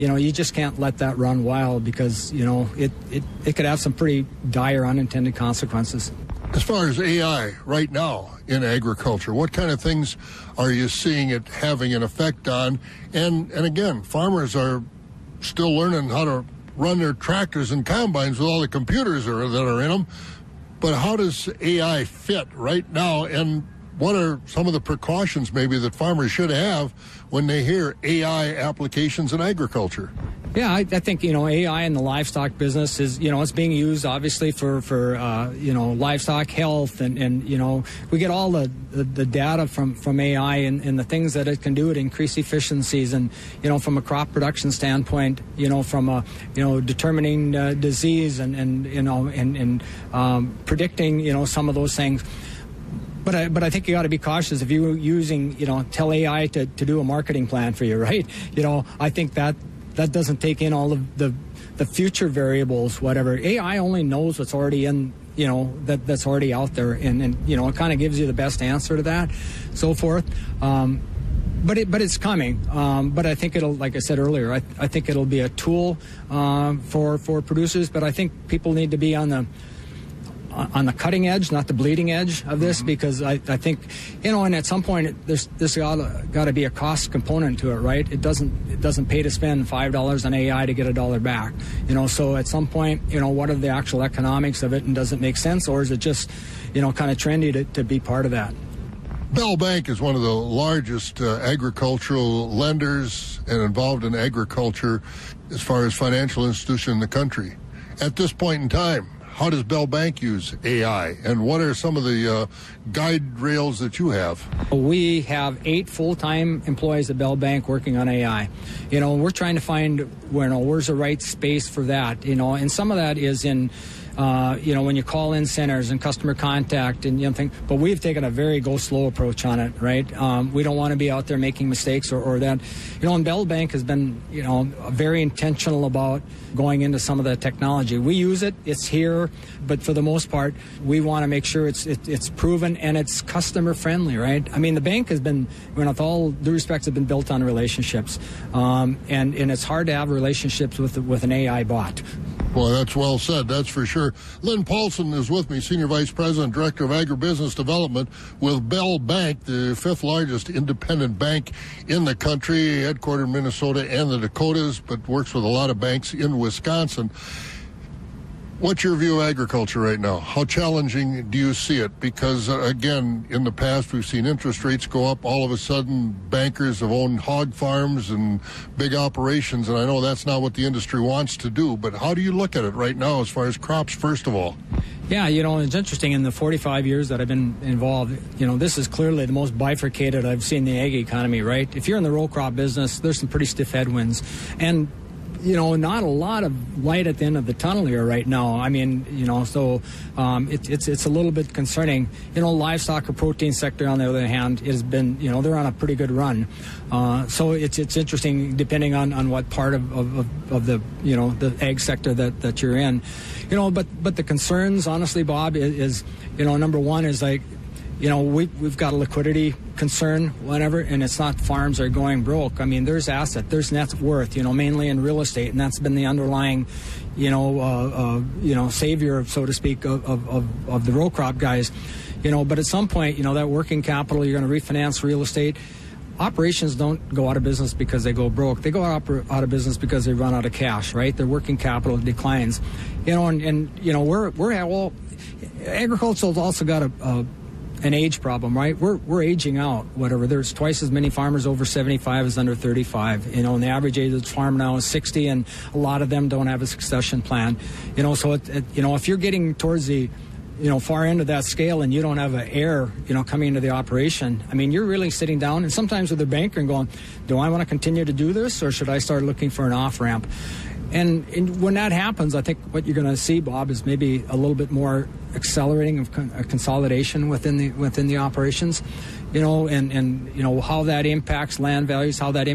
You just can't let that run wild because, it could have some pretty dire unintended consequences. As far as AI right now in agriculture, what kind of things are you seeing it having an effect on? And again, farmers are still learning how to run their tractors and combines with all the computers that are in them. But how does AI fit right now? And what are some of the precautions maybe that farmers should have when they hear AI applications in agriculture? Yeah, I think, AI in the livestock business is, it's being used obviously for livestock health and we get all the data from AI and the things that it can do to increase efficiencies and, from a crop production standpoint, from determining disease and predicting, some of those things. But I think you got to be cautious if you're using, tell AI to do a marketing plan for you, right? I think that doesn't take in all of the future variables, whatever. AI only knows what's already in, that's already out there, and it kind of gives you the best answer to that, so forth. But it's coming. But I think it'll, like I said earlier, I think it'll be a tool for producers. But I think people need to be on the cutting edge, not the bleeding edge of this, because I think, and at some point there's got to be a cost component to it, right? It doesn't pay to spend $5 on AI to get $1 back, so at some point, what are the actual economics of it, and does it make sense, or is it just, kind of trendy to be part of that? Bell Bank is one of the largest agricultural lenders and involved in agriculture as far as financial institution in the country. At this point in time, how does Bell Bank use AI, and what are some of the guide rails that you have? We have 8 full-time employees at Bell Bank working on AI. We're trying to find where's the right space for that, and some of that is in when you call in centers and customer contact and things, but we've taken a very go slow approach on it, right? We don't want to be out there making mistakes or that. And Bell Bank has been, very intentional about going into some of the technology. We use it, it's here, but for the most part, we want to make sure it's proven and it's customer friendly, right? I mean, the bank has been, with all due respect, has been built on relationships, and it's hard to have relationships with an AI bot. Well, that's well said, that's for sure. Lynn Paulson is with me, Senior Vice President, Director of Agribusiness Development with Bell Bank, the 5th largest independent bank in the country, headquartered in Minnesota and the Dakotas, but works with a lot of banks in Wisconsin. What's your view of agriculture right now? How challenging do you see it? Because, again, in the past, we've seen interest rates go up. All of a sudden, bankers have owned hog farms and big operations, and I know that's not what the industry wants to do. But how do you look at it right now as far as crops, first of all? Yeah, it's interesting. In the 45 years that I've been involved, this is clearly the most bifurcated I've seen the ag economy, right? If you're in the row crop business, there's some pretty stiff headwinds. And not a lot of light at the end of the tunnel here right now. I mean, so it's a little bit concerning. Livestock or protein sector, on the other hand, has been, they're on a pretty good run. So it's interesting depending on what part of the, the ag sector that you're in. But the concerns, honestly, Bob, is number one is like, we've got a liquidity concern, whatever, and it's not farms are going broke. I mean, there's there's net worth, mainly in real estate, and that's been the underlying, savior, so to speak, of the row crop guys. But at some point, that working capital, you're going to refinance real estate. Operations don't go out of business because they go broke. They go out of business because they run out of cash, right? Their working capital declines. Agriculture's also got an age problem, right? We're aging out, whatever. There's twice as many farmers over 75 as under 35. And the average age of the farm now is 60, and a lot of them don't have a succession plan. So if you're getting towards the far end of that scale and you don't have an heir, coming into the operation, I mean, you're really sitting down and sometimes with the banker and going, do I want to continue to do this, or should I start looking for an off-ramp? And when that happens, I think what you're going to see, Bob, is maybe a little bit more accelerating of consolidation within the operations, and how that impacts land values, how that